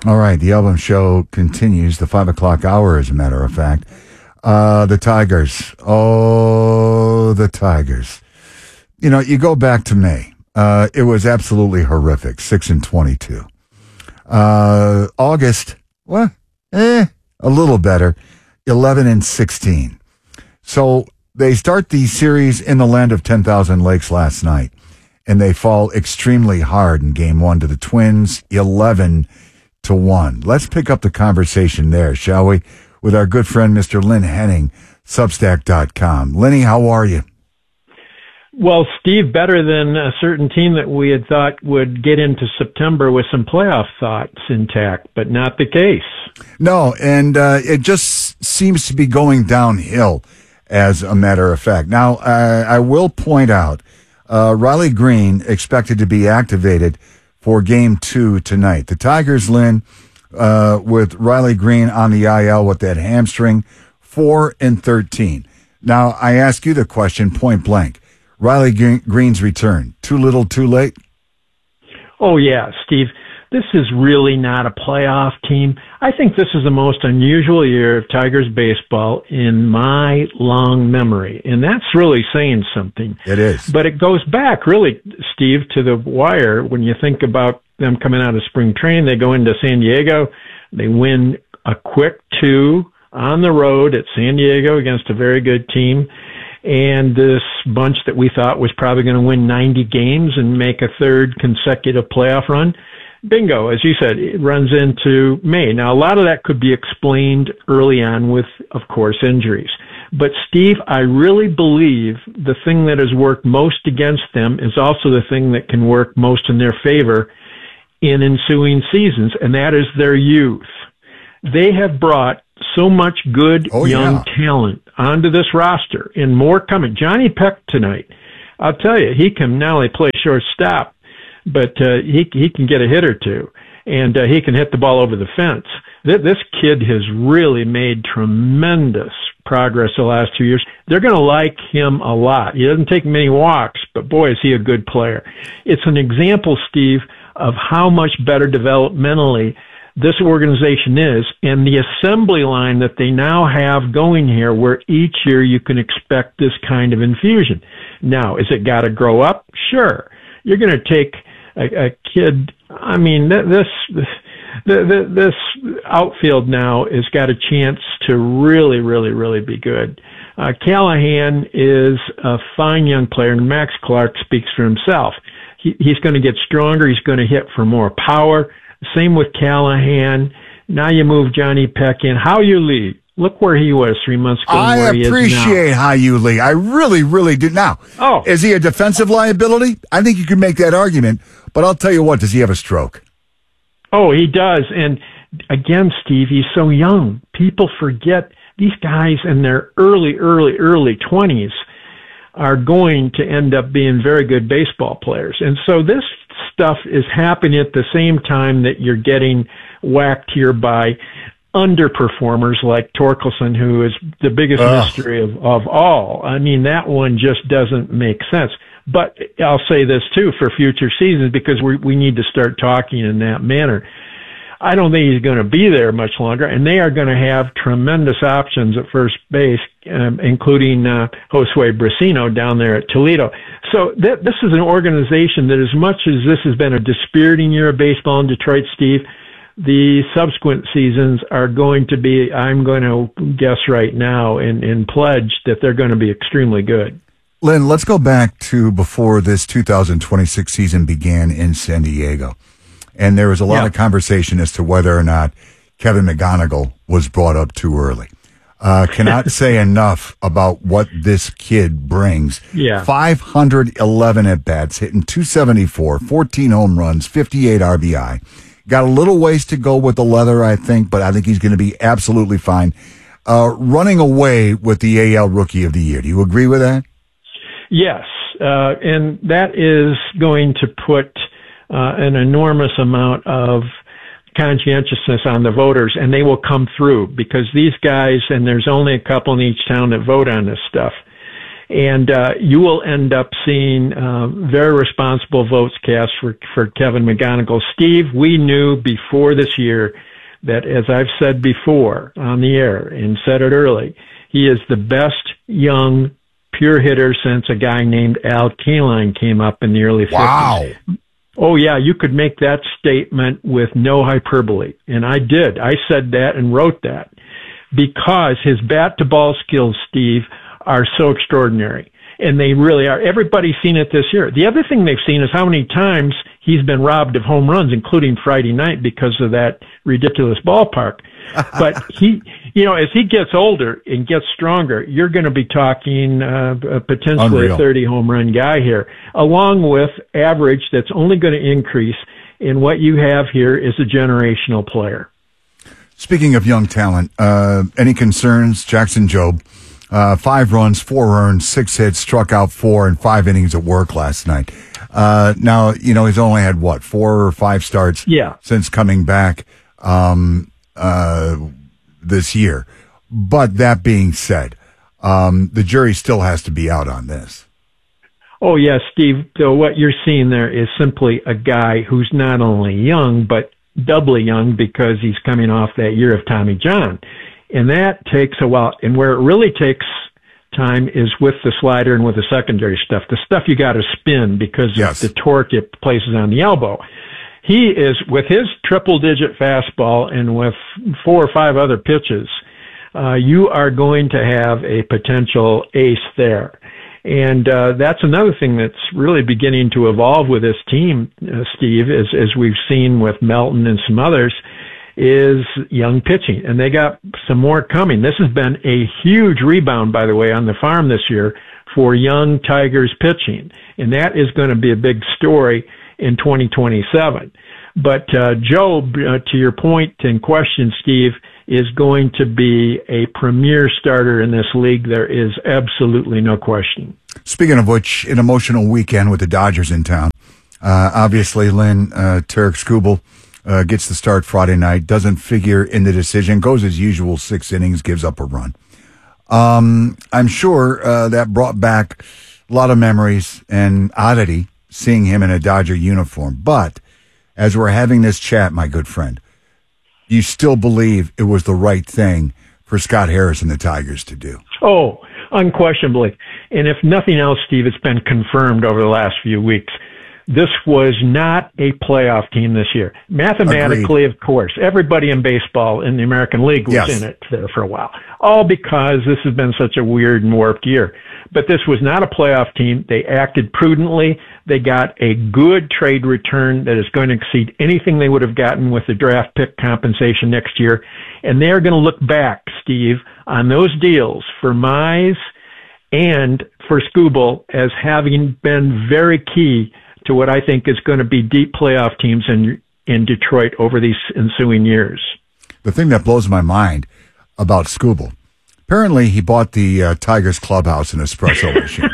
All right, the Album Show continues, the 5 o'clock hour, as a matter of fact. The Tigers. Oh, the Tigers. You know, you go back to May. It was absolutely horrific, 6-22. August, well, a little better, 11-16. So they start the series in the land of 10,000 lakes last night, and they fall extremely hard in Game 1 to the Twins, 11-1. Let's pick up the conversation there, shall we, with our good friend, Mr. Lynn Henning, Substack.com. Lenny, how are you? Well, Steve, better than a certain team that we had thought would get into September with some playoff thoughts intact, but not the case. No, and it just seems to be going downhill, as a matter of fact. Now, I will point out, Riley Green expected to be activated for Game 2 tonight. The Tigers, Lynn, with Riley Green on the IL with that hamstring, 4-13. Now, I ask you the question point blank. Riley Green's return, too little, too late? Oh, yeah, Steve. This is really not a playoff team. I think this is the most unusual year of Tigers baseball in my long memory, and that's really saying something. It is. But it goes back, really, Steve, to the wire. When you think about them coming out of spring training, they go into San Diego, they win a quick 2 on the road at San Diego against a very good team. And this bunch that we thought was probably going to win 90 games and make a third consecutive playoff run, bingo, as you said, it runs into May. Now, a lot of that could be explained early on with, of course, injuries. But, Steve, I really believe the thing that has worked most against them is also the thing that can work most in their favor in ensuing seasons, and that is their youth. They have brought so much good young talent onto this roster, and more coming. Johnny Peck tonight, I'll tell you, he can not only play shortstop, but he can get a hit or two, and he can hit the ball over the fence. This kid has really made tremendous progress the last 2 years. They're going to like him a lot. He doesn't take many walks, but boy, is he a good player. It's an example, Steve, of how much better developmentally this organization is, and the assembly line that they now have going here, where each year you can expect this kind of infusion. Now, is it got to grow up? Sure. You're going to take a kid. I mean, this outfield now has got a chance to really, really, really be good. Callahan is a fine young player, and Max Clark speaks for himself. He's going to get stronger. He's going to hit for more power. Same with Callahan. Now you move Johnny Peck in. Hao-Yu Lee, look where he was 3 months ago. I appreciate Hao-Yu Lee. I really, really do. Now, is he a defensive liability? I think you can make that argument, but I'll tell you what, does he have a stroke? Oh, he does. And again, Steve, he's so young. People forget these guys in their early 20s are going to end up being very good baseball players. And so this stuff is happening at the same time that you're getting whacked here by underperformers like Torkelson, who is the biggest mystery of all. I mean, that one just doesn't make sense. But I'll say this, too, for future seasons, because we need to start talking in that manner. I don't think he's going to be there much longer, and they are going to have tremendous options at first base, including Josue Brasino down there at Toledo. So this is an organization that, as much as this has been a dispiriting year of baseball in Detroit, Steve, the subsequent seasons are going to be, I'm going to guess right now and pledge that they're going to be extremely good. Lynn, let's go back to before this 2026 season began in San Diego. And there was a lot of conversation as to whether or not Kevin McGonigal was brought up too early. Cannot say enough about what this kid brings. 511 at-bats, hitting 274, 14 home runs, 58 RBI. Got a little ways to go with the leather, I think, but I think he's going to be absolutely fine. Running away with the AL Rookie of the Year. Do you agree with that? Yes, and that is going to put an enormous amount of conscientiousness on the voters, and they will come through because these guys, and there's only a couple in each town that vote on this stuff, And you will end up seeing very responsible votes cast for Kevin McGonigal. Steve, we knew before this year that, as I've said before on the air and said it early, he is the best young pure hitter since a guy named Al Kaline came up in the early 50s. Wow. Oh, yeah, you could make that statement with no hyperbole. And I did. I said that and wrote that because his bat-to-ball skills, Steve, are so extraordinary. And they really are. Everybody's seen it this year. The other thing they've seen is how many times he's been robbed of home runs, including Friday night because of that ridiculous ballpark. But he, as he gets older and gets stronger, you're going to be talking potentially Unreal. a 30 home run guy here, along with average that's only going to increase. And what you have here is a generational player. Speaking of young talent, any concerns? Jackson Jobe, 5 runs, 4 earned, 6 hits, struck out 4 in 5 innings at work last night. Now, he's only had 4 or 5 starts since coming back this year. But that being said, the jury still has to be out on this. Oh, yes, Steve. So what you're seeing there is simply a guy who's not only young, but doubly young because he's coming off that year of Tommy John. And that takes a while. And where it really takes time is with the slider and with the secondary stuff, the stuff you got to spin because of the torque it places on the elbow. He is, with his triple-digit fastball and with 4 or 5 other pitches, you are going to have a potential ace there. And that's another thing that's really beginning to evolve with this team, Steve, as we've seen with Melton and some others, is young pitching. And they got some more coming. This has been a huge rebound, by the way, on the farm this year for young Tigers pitching. And that is going to be a big story in 2027. But Jobe, to your point and question, Steve, is going to be a premier starter in this league. There is absolutely no question. Speaking of which, an emotional weekend with the Dodgers in town. Obviously, Lynn, Tarek Skubal gets the start Friday night, doesn't figure in the decision, goes as usual, 6 innings, gives up a run. I'm sure that brought back a lot of memories and oddity seeing him in a Dodger uniform. But as we're having this chat, my good friend, you still believe it was the right thing for Scott Harris and the Tigers to do? Oh, unquestionably. And if nothing else, Steve, it's been confirmed over the last few weeks. This was not a playoff team this year. Mathematically, Agreed. Of course, everybody in baseball in the American League was in it there for a while. All because this has been such a weird and warped year. But this was not a playoff team. They acted prudently. They got a good trade return that is going to exceed anything they would have gotten with the draft pick compensation next year. And they're going to look back, Steve, on those deals for Mize and for Skubal as having been very key to what I think is going to be deep playoff teams in Detroit over these ensuing years. The thing that blows my mind about Skubal, apparently he bought the Tigers clubhouse an espresso machine.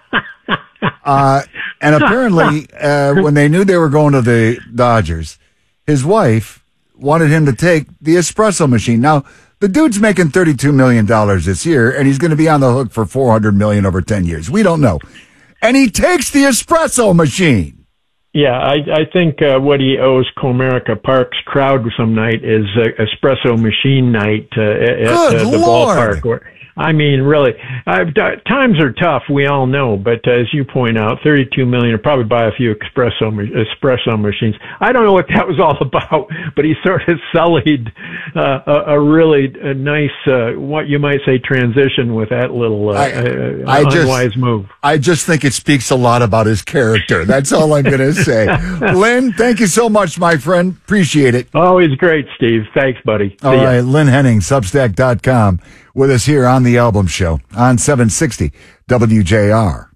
And apparently when they knew they were going to the Dodgers, his wife wanted him to take the espresso machine. Now, the dude's making $32 million this year, and he's going to be on the hook for $400 million over 10 years. We don't know. And he takes the espresso machine. Yeah, I think what he owes Comerica Park's crowd some night is espresso machine night at the ballpark. I mean, really, times are tough. We all know, but as you point out, $32 million will probably buy a few espresso machines. I don't know what that was all about, but he sort of sullied a really nice, what you might say, transition with that little unwise move. I just think it speaks a lot about his character. That's all I'm going to say. Lynn, thank you so much, my friend. Appreciate it. Always great, Steve. Thanks, buddy. All right, Lynn Henning, Substack.com. With us here on The Album Show on 760 WJR.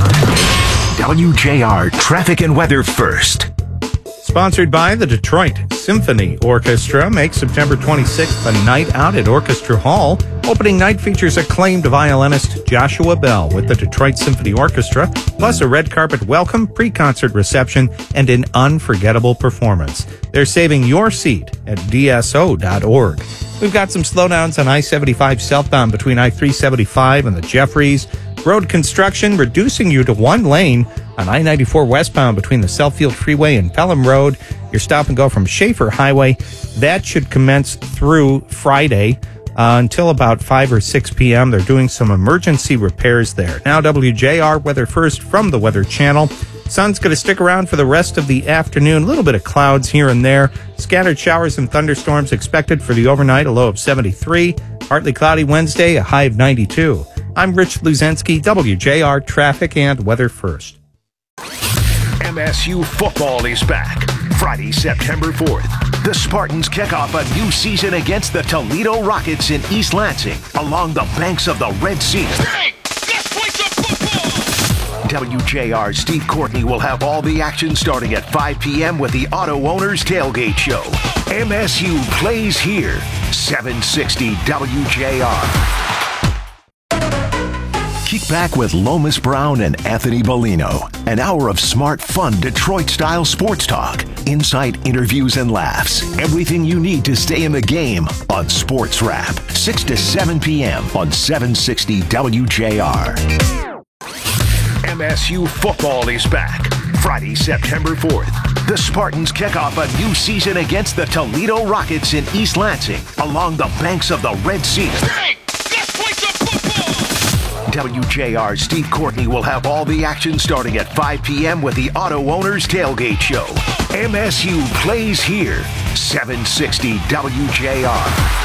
WJR Traffic and Weather First. Sponsored by the Detroit Symphony Orchestra. Make September 26th a night out at Orchestra Hall. Opening night features acclaimed violinist Joshua Bell with the Detroit Symphony Orchestra, plus a red carpet welcome, pre-concert reception, and an unforgettable performance. They're saving your seat at dso.org. We've got some slowdowns on I-75 southbound between I-375 and the Jeffries. Road construction reducing you to one lane on I-94 westbound between the Southfield Freeway and Pelham Road. Your stop and go from Schaefer Highway. That should commence through Friday until about 5 or 6 p.m. They're doing some emergency repairs there. Now WJR Weather First from the Weather Channel. Sun's going to stick around for the rest of the afternoon. A little bit of clouds here and there. Scattered showers and thunderstorms expected for the overnight, a low of 73. Partly cloudy Wednesday, a high of 92. I'm Rich Luzensky, WJR Traffic and Weather First. MSU football is back. Friday, September 4th. The Spartans kick off a new season against the Toledo Rockets in East Lansing along the banks of the Red Sea. Hey, let's play some football! WJR's Steve Courtney will have all the action starting at 5 p.m. with the Auto Owners Tailgate Show. MSU plays here. 760 WJR. Kick back with Lomas Brown and Anthony Bellino. An hour of smart, fun, Detroit-style sports talk. Insight, interviews, and laughs. Everything you need to stay in the game on Sports Wrap. 6 to 7 p.m. on 760 WJR. MSU football is back. Friday, September 4th. The Spartans kick off a new season against the Toledo Rockets in East Lansing along the banks of the Red Sea. Hey, let's play some football! WJR's Steve Courtney will have all the action starting at 5 p.m. with the Auto Owners Tailgate Show. MSU plays here. 760 WJR.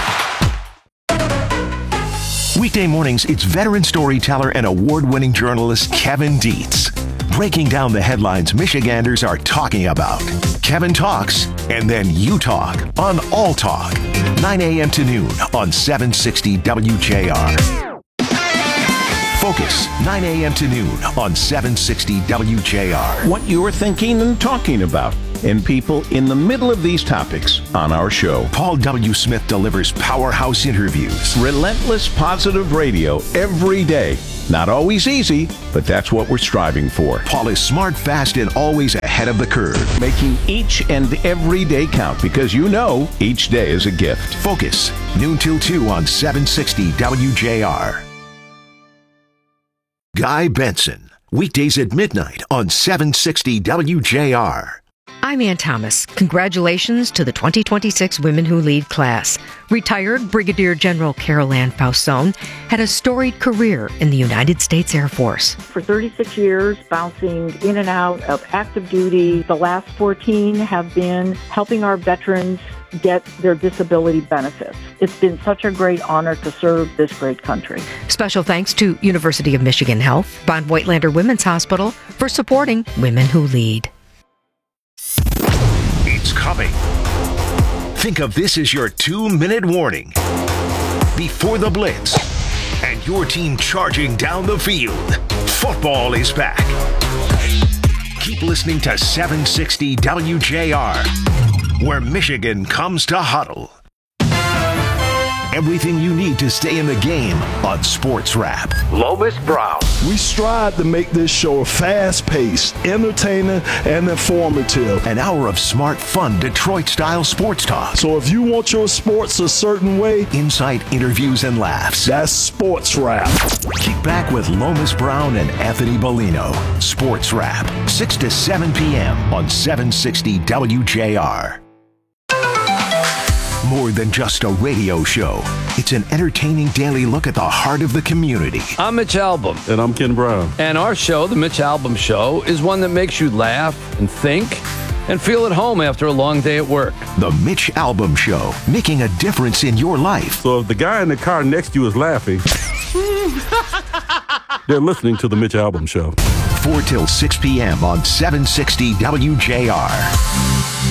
Weekday mornings, it's veteran storyteller and award-winning journalist Kevin Dietz. Breaking down the headlines Michiganders are talking about. Kevin talks, and then you talk on All Talk. 9 a.m. to noon on 760 WJR. Focus, 9 a.m. to noon on 760 WJR. What you're thinking and talking about, and people in the middle of these topics on our show. Paul W. Smith delivers powerhouse interviews. Relentless positive radio every day. Not always easy, but that's what we're striving for. Paul is smart, fast, and always ahead of the curve. Making each and every day count because you know each day is a gift. Focus, noon till 2 on 760 WJR. Guy Benson, weekdays at midnight on 760 WJR. I'm Ann Thomas. Congratulations to the 2026 Women Who Lead class. Retired Brigadier General Carol Ann Fausone had a storied career in the United States Air Force. For 36 years, bouncing in and out of active duty. The last 14 have been helping our veterans get their disability benefits. It's been such a great honor to serve this great country. Special thanks to University of Michigan Health, Von Voigtlander Women's Hospital for supporting Women Who Lead. It's coming. Think of this as your 2-minute warning before the blitz and your team charging down the field. Football is back. Keep listening to 760 WJR, where Michigan comes to huddle. Everything you need to stay in the game on Sports Wrap. Lomas Brown. We strive to make this show fast-paced, entertaining, and informative. An hour of smart, fun, Detroit-style sports talk. So if you want your sports a certain way, insight, interviews, and laughs. That's Sports Wrap. Kick back with Lomas Brown and Anthony Bellino. Sports Wrap, 6 to 7 p.m. on 760 WJR. More than just a radio show. It's an entertaining daily look at the heart of the community. I'm Mitch Albom. And I'm Ken Brown. And our show, The Mitch Albom Show, is one that makes you laugh and think and feel at home after a long day at work. The Mitch Albom Show, making a difference in your life. So if the guy in the car next to you is laughing, they're listening to The Mitch Albom Show. 4 till 6 p.m. on 760 WJR.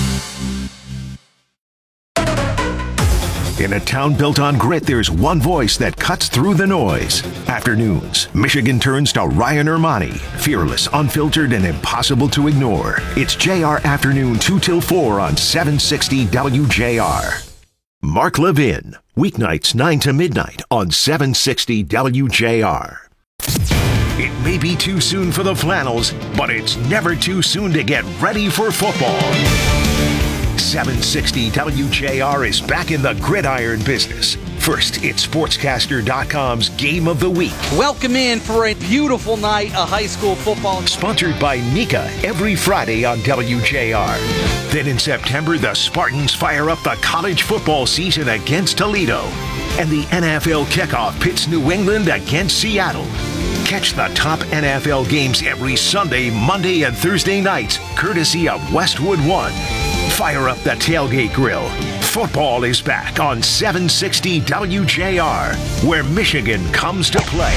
In a town built on grit, there's one voice that cuts through the noise. Afternoons, Michigan turns to Ryan Ermani. Fearless, unfiltered, and impossible to ignore. It's JR Afternoon 2 till 4 on 760 WJR. Mark Levin, weeknights 9 to midnight on 760 WJR. It may be too soon for the flannels, but it's never too soon to get ready for football. 760 WJR is back in the gridiron business. First, it's Sportscaster.com's Game of the Week. Welcome in for a beautiful night of high school football. Sponsored by Nika every Friday on WJR. Then in September, the Spartans fire up the college football season against Toledo. And the NFL kickoff pits New England against Seattle. Catch the top NFL games every Sunday, Monday, and Thursday nights, courtesy of Westwood One. Fire up the tailgate grill. Football is back on 760 WJR, where Michigan comes to play.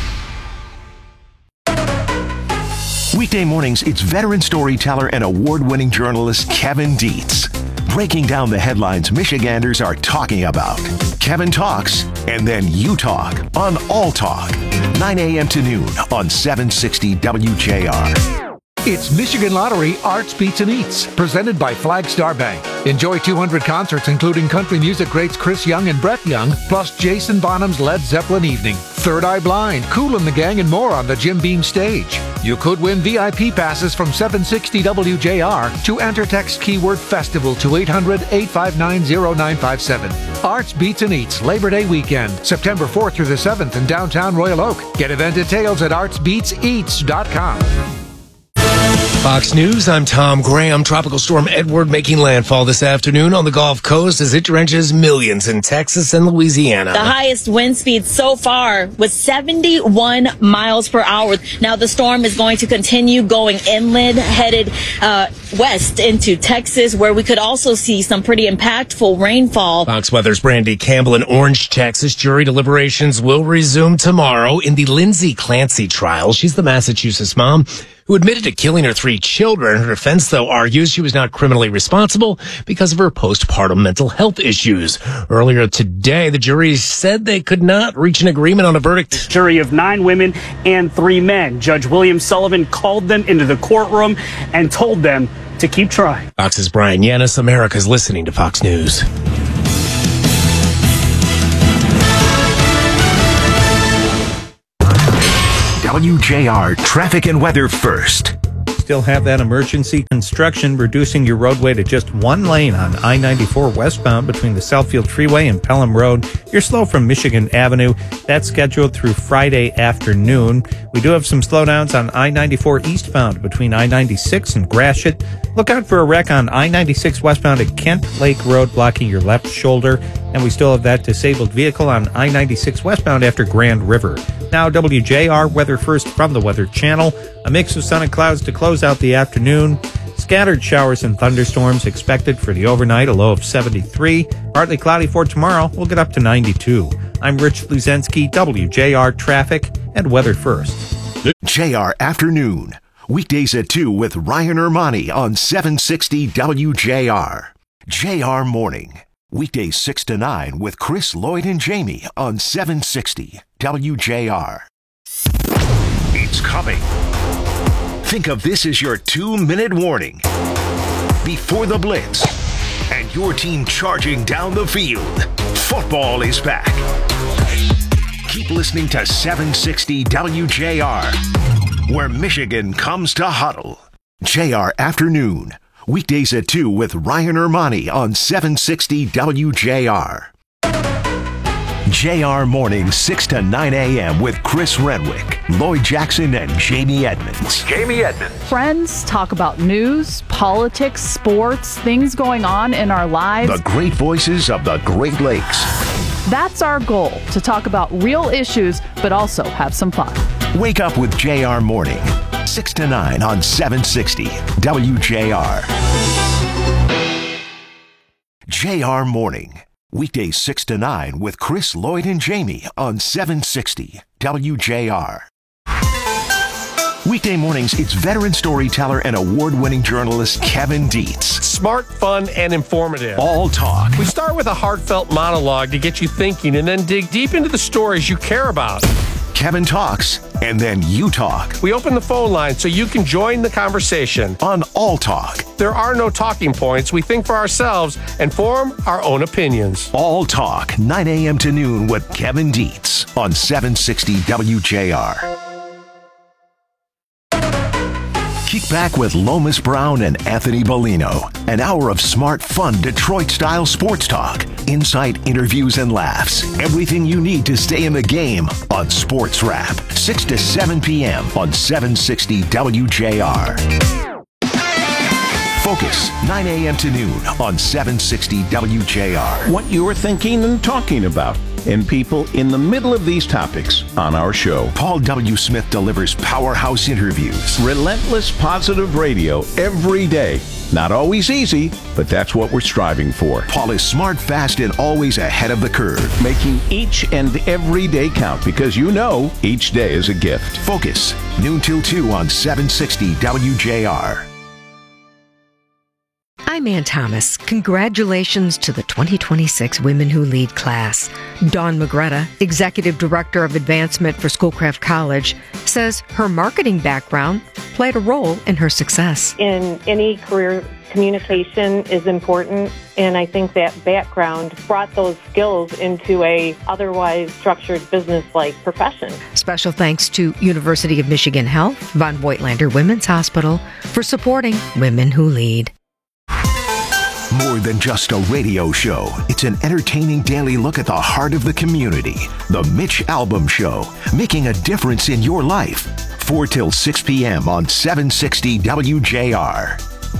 Weekday mornings, it's veteran storyteller and award-winning journalist Kevin Dietz, breaking down the headlines Michiganders are talking about. Kevin talks, and then you talk on All Talk, 9 a.m. to noon on 760 WJR. It's Michigan Lottery Arts, Beats, and Eats, presented by Flagstar Bank. Enjoy 200 concerts, including country music greats Chris Young and Brett Young, plus Jason Bonham's Led Zeppelin Evening, Third Eye Blind, Kool and the Gang, and more on the Jim Beam stage. You could win VIP passes from 760 WJR. To enter, text keyword festival to 800-859-0957. Arts, Beats, and Eats, Labor Day weekend, September 4th through the 7th in downtown Royal Oak. Get event details at artsbeatseats.com. Fox News, I'm Tom Graham. Tropical Storm Edward making landfall this afternoon on the Gulf Coast as it drenches millions in Texas and Louisiana. The highest wind speed so far was 71 miles per hour. Now the storm is going to continue going inland, headed west into Texas, where we could also see some pretty impactful rainfall. Fox Weather's Brandy Campbell in Orange, Texas. Jury deliberations will resume tomorrow in the Lindsay Clancy trial. She's the Massachusetts mom who admitted to killing her 3 children. Her defense, though, argues she was not criminally responsible because of her postpartum mental health issues. Earlier today, the jury said they could not reach an agreement on a verdict. Jury of 9 women and 3 men. Judge William Sullivan called them into the courtroom and told them to keep trying. Fox's Brian Yanis. America's listening to Fox News. WJR traffic and weather first. Still have that emergency construction, reducing your roadway to just 1 lane on I-94 westbound between the Southfield Freeway and Pelham Road. You're slow from Michigan Avenue. That's scheduled through Friday afternoon. We do have some slowdowns on I-94 eastbound between I-96 and Gratiot. Look out for a wreck on I-96 westbound at Kent Lake Road, blocking your left shoulder. And we still have that disabled vehicle on I-96 westbound after Grand River. Now, WJR weather first from the Weather Channel. A mix of sun and clouds to close out the afternoon. Scattered showers and thunderstorms expected for the overnight, a low of 73. Partly cloudy for tomorrow. We'll get up to 92. I'm Rich Luzensky, WJR traffic and weather first. JR Afternoon. Weekdays at 2 with Ryan Ermani on 760 WJR. JR Morning. Weekdays 6 to 9 with Chris, Lloyd, and Jamie on 760 WJR. It's coming. Think of this as your 2-minute warning. Before the blitz and your team charging down the field, football is back. Keep listening to 760 WJR, where Michigan comes to huddle. JR Afternoon. Weekdays at 2 with Ryan Ermani on 760 WJR. JR Morning 6 to 9 a.m. with Chris Renwick, Lloyd Jackson, and Jamie Edmonds. Friends talk about news, politics, sports, things going on in our lives. The great voices of the Great Lakes. That's our goal, to talk about real issues, but also have some fun. Wake up with JR Morning, 6 to 9 on 760 WJR. JR Morning. Weekdays 6 to 9 with Chris, Lloyd, and Jamie on 760 WJR. Weekday mornings, it's veteran storyteller and award-winning journalist Kevin Dietz. Smart, fun, and informative. All Talk. We start with a heartfelt monologue to get you thinking and then dig deep into the stories you care about. Kevin talks, and then you talk. We open the phone line so you can join the conversation. On All Talk. There are no talking points. We think for ourselves and form our own opinions. All Talk, 9 a.m. to noon with Kevin Dietz on 760 WJR. Kick back with Lomas Brown and Anthony Bellino. An hour of smart, fun, Detroit-style sports talk. Insight, interviews, and laughs. Everything you need to stay in the game on Sports Wrap. 6 to 7 p.m. on 760 WJR. Focus, 9 a.m. to noon on 760 WJR. What you're thinking and talking about, and people in the middle of these topics on our show. Paul W. Smith delivers powerhouse interviews. Relentless positive radio every day. Not always easy, but that's what we're striving for. Paul is smart, fast, and always ahead of the curve. Making each and every day count because you know each day is a gift. Focus, noon till 2 on 760 WJR. I'm Ann Thomas. Congratulations to the 2026 Women Who Lead class. Dawn Magretta, Executive Director of Advancement for Schoolcraft College, says her marketing background played a role in her success. In any career, communication is important, and I think that background brought those skills into a otherwise structured business-like profession. Special thanks to University of Michigan Health, Von Voigtlander Women's Hospital for supporting Women Who Lead. More than just a radio show, it's an entertaining daily look at the heart of the community. The Mitch Albom Show, making a difference in your life. 4 till 6 p.m. on 760 WJR.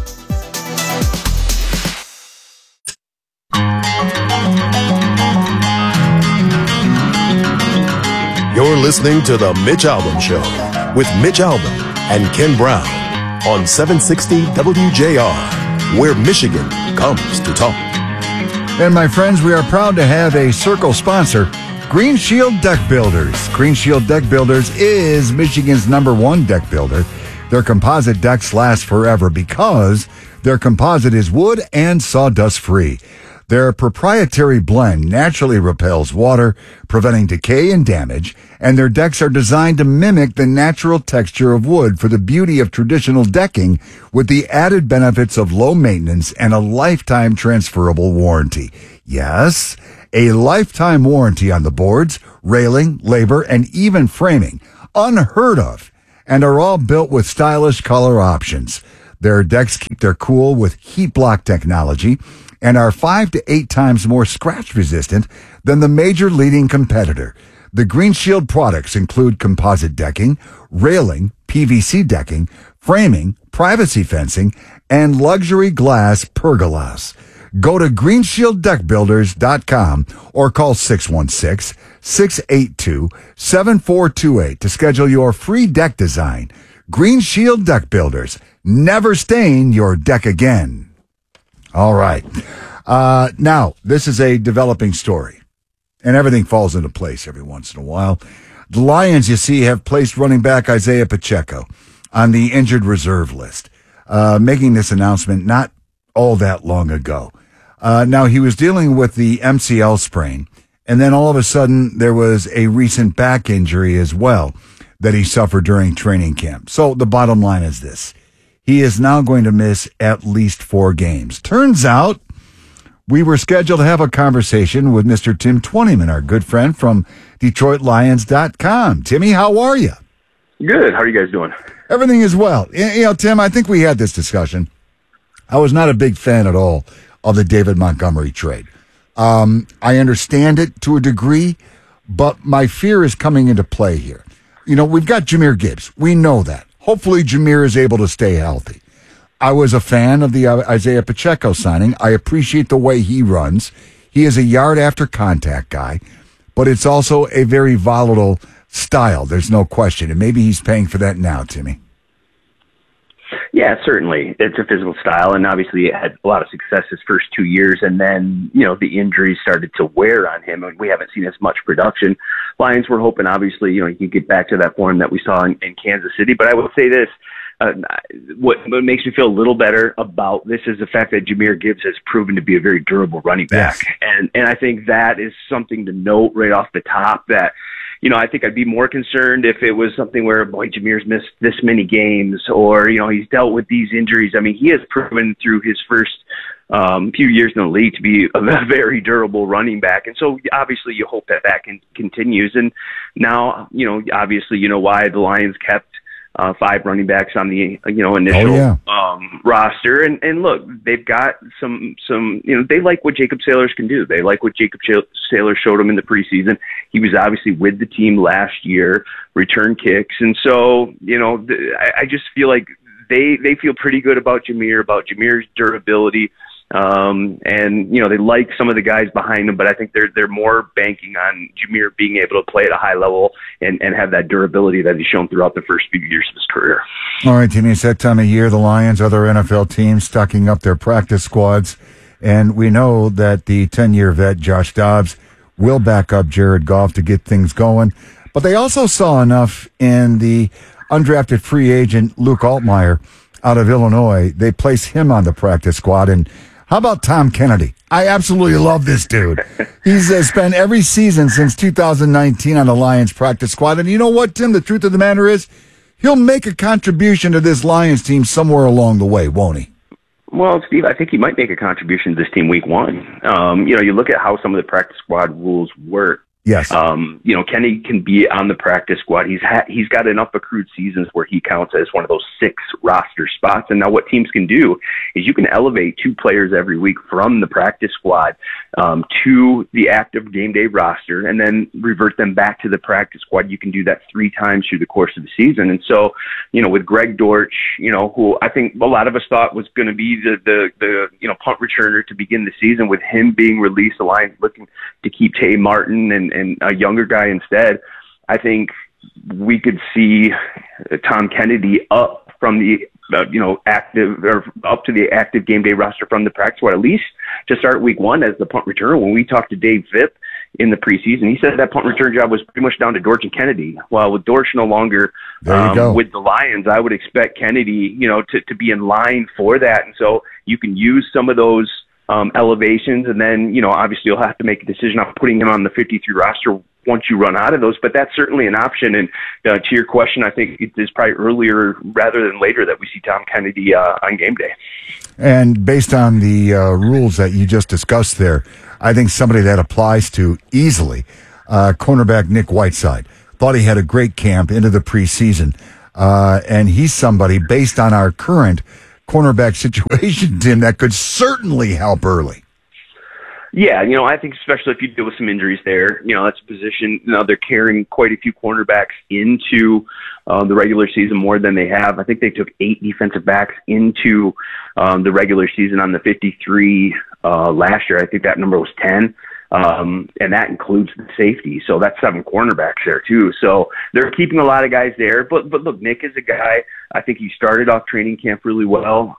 You're listening to The Mitch Albom Show with Mitch Albom and Ken Brown on 760 WJR, where Michigan comes to talk. And my friends, we are proud to have a Circle sponsor, Green Shield Deck Builders. Green Shield Deck Builders is Michigan's #1 deck builder. Their composite decks last forever because their composite is wood and sawdust free. Their proprietary blend naturally repels water, preventing decay and damage, and their decks are designed to mimic the natural texture of wood for the beauty of traditional decking with the added benefits of low maintenance and a lifetime transferable warranty. Yes, a lifetime warranty on the boards, railing, labor, and even framing. Unheard of, and are all built with stylish color options. Their decks keep their cool with heat block technology and are 5 to 8 times more scratch resistant than the major leading competitor. The Green Shield products include composite decking, railing, PVC decking, framing, privacy fencing, and luxury glass pergolas. Go to greenshielddeckbuilders.com or call 616-682-7428 to schedule your free deck design. Green Shield Deck Builders. Never stain your deck again. All right. Now, this is a developing story, and everything falls into place every once in a while. The Lions, you see, have placed running back Isaiah Pacheco on the injured reserve list, making this announcement not all that long ago. Now, he was dealing with the MCL sprain, and then all of a sudden there was a recent back injury as well that he suffered during training camp. So the bottom line is this. He is now going to miss at least 4 games. Turns out we were scheduled to have a conversation with Mr. Tim Twentyman, our good friend from DetroitLions.com. Timmy, how are you? Good. How are you guys doing? Everything is well. You know, Tim, I think we had this discussion. I was not a big fan at all of the David Montgomery trade. I understand it to a degree, but my fear is coming into play here. You know, we've got Jahmyr Gibbs. We know that. Hopefully Jahmyr is able to stay healthy. I was a fan of the Isaiah Pacheco signing. I appreciate the way he runs. He is a yard after contact guy, but it's also a very volatile style. There's no question. And maybe he's paying for that now, Timmy. Yeah, certainly. It's a physical style, and obviously it had a lot of success his first 2 years, and then, you know, the injuries started to wear on him, and we haven't seen as much production. Lions were hoping, obviously, you know, he could get back to that form that we saw in Kansas City, but I would say this, what makes me feel a little better about this is the fact that Jahmyr Gibbs has proven to be a very durable running back, yes. And I think that is something to note right off the top that, you know, I think I'd be more concerned if it was something where, boy, Jahmyr's missed this many games or, you know, he's dealt with these injuries. I mean, he has proven through his first few years in the league to be a very durable running back. And so obviously you hope that continues. And now, you know, obviously, you know, why the Lions kept 5 running backs on the initial roster. And look, they've got some they like what Jacob Sailors can do. They like what Jacob Sailors showed them in the preseason. He was obviously with the team last year, return kicks, and so I just feel like they feel pretty good about Jameer's durability. And they like some of the guys behind him, but I think they're more banking on Jameer being able to play at a high level and have that durability that he's shown throughout the first few years of his career. All right, Timmy, it's that time of year. The Lions, other NFL teams stocking up their practice squads, and we know that the 10-year vet Josh Dobbs will back up Jared Goff to get things going. But they also saw enough in the undrafted free agent Luke Altmaier out of Illinois. They place him on the practice squad. And how about Tom Kennedy? I absolutely love this dude. He's spent every season since 2019 on the Lions practice squad. And you know what, Tim? The truth of the matter is, he'll make a contribution to this Lions team somewhere along the way, won't he? Well, Steve, I think he might make a contribution to this team week 1. You look at how some of the practice squad rules work. Yes. Kenny can be on the practice squad. He's got enough accrued seasons where he counts as one of those 6 roster spots. And now what teams can do is you can elevate 2 players every week from the practice squad to the active game day roster and then revert them back to the practice squad. You can do that 3 times through the course of the season. And so, with Greg Dortch, who I think a lot of us thought was going to be the punt returner to begin the season, with him being released, the Lions looking to keep Tay Martin and a younger guy instead. I think we could see Tom Kennedy up from the active or up to the active game day roster from the practice squad, at least to start week 1 as the punt returner. When we talked to Dave Vipp in the preseason, he said that punt return job was pretty much down to Dortch and Kennedy. Well, with Dortch no longer with the Lions, I would expect Kennedy, to be in line for that. And so you can use some of those elevations, and then obviously you'll have to make a decision on putting him on the 53 roster once you run out of those, but that's certainly an option. And to your question, I think it is probably earlier rather than later that we see Tom Kennedy on game day. And based on the rules that you just discussed there, I think somebody that applies to easily, cornerback Nick Whiteside. Thought he had a great camp into the preseason, and he's somebody based on our current cornerback situation, Tim, that could certainly help early. Yeah, I think especially if you deal with some injuries there, that's a position, they're carrying quite a few cornerbacks into the regular season more than they have. I think they took 8 defensive backs into the regular season on the 53 last year. I think that number was 10. And that includes the safety. So that's 7 cornerbacks there too. So they're keeping a lot of guys there. But look, Nick is a guy, I think he started off training camp really well.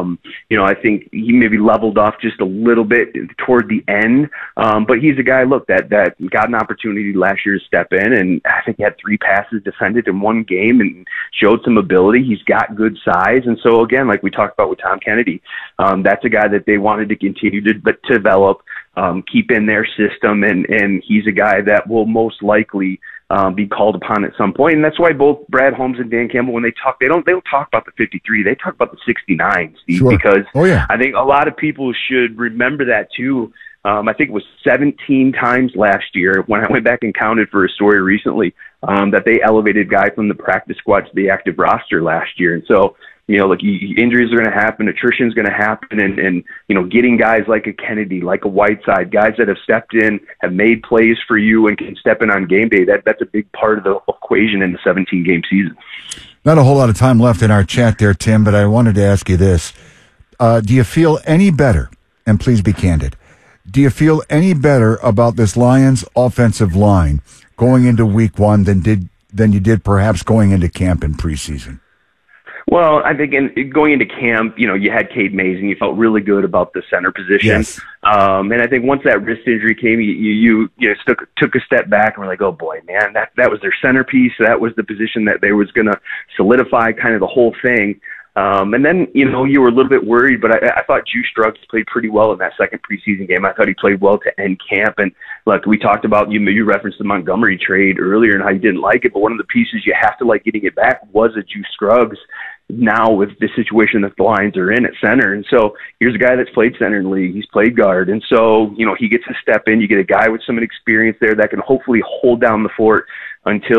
I think he maybe leveled off just a little bit toward the end. But he's a guy, look, that got an opportunity last year to step in, and I think he had 3 passes defended in one game and showed some ability. He's got good size. And so again, like we talked about with Tom Kennedy, that's a guy that they wanted to continue to develop, keep in their system, and he's a guy that will most likely be called upon at some point. And that's why both Brad Holmes and Dan Campbell, when they talk, they don't talk about the 53, they talk about the 69, Steve, sure. Because yeah. I think a lot of people should remember that too. I think it was 17 times last year when I went back and counted for a story recently, that they elevated guy from the practice squad to the active roster last year. And so, injuries are going to happen, attrition is going to happen, and getting guys like a Kennedy, like a Whiteside, guys that have stepped in, have made plays for you, and can step in on game day. That's a big part of the equation in the 17-game season. Not a whole lot of time left in our chat there, Tim, but I wanted to ask you this. Do you feel any better, and please be candid, do you feel any better about this Lions offensive line going into week 1 than you did perhaps going into camp in preseason? Well, I think going into camp, you had Cade Mays, and you felt really good about the center position. Yes. And I think once that wrist injury came, you took a step back and were like, oh boy, man, that was their centerpiece. That was the position that they was going to solidify kind of the whole thing. And then, you were a little bit worried, but I thought Juice Scruggs played pretty well in that second preseason game. I thought he played well to end camp. And look, we talked about, you referenced the Montgomery trade earlier and how you didn't like it, but one of the pieces you have to like getting it back was a Juice Scruggs now with the situation that the Lions are in at center. And so here's a guy that's played center in the league. He's played guard. And so, he gets to step in. You get a guy with some experience there that can hopefully hold down the fort until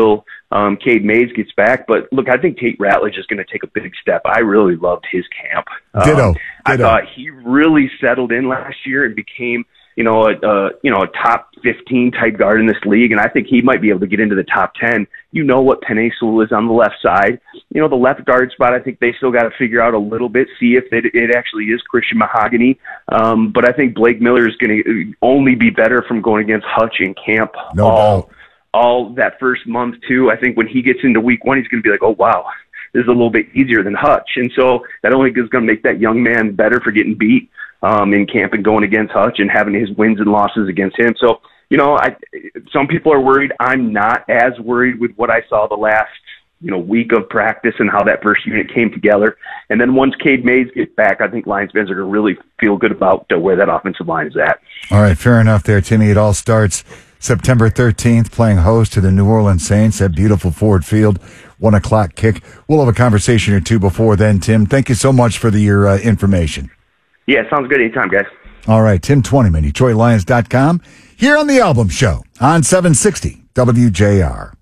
Cade Mays gets back. But look, I think Tate Ratledge is going to take a big step. I really loved his camp. Ditto. I thought he really settled in last year and became, a top 15 type guard in this league. And I think he might be able to get into the top 10. You know what Penei Sewell is on the left side. The left guard spot, I think they still got to figure out a little bit, see if it actually is Christian Mahogany. But I think Blake Miller is going to only be better from going against Hutch in camp all that first month too. I think when he gets into week 1, he's going to be like, oh, wow, this is a little bit easier than Hutch. And so that only is going to make that young man better for getting beat in camp and going against Hutch and having his wins and losses against him. So, some people are worried. I'm not as worried with what I saw the last, week of practice and how that first unit came together. And then once Cade Mays gets back, I think Lions fans are going to really feel good about where that offensive line is at. All right, fair enough there, Timmy. It all starts September 13th, playing host to the New Orleans Saints at beautiful Ford Field, 1:00 kick. We'll have a conversation or two before then, Tim. Thank you so much for your information. Yeah, sounds good. Anytime, guys. All right, Tim Twentyman, DetroitLions.com, here on The Album Show on 760 WJR.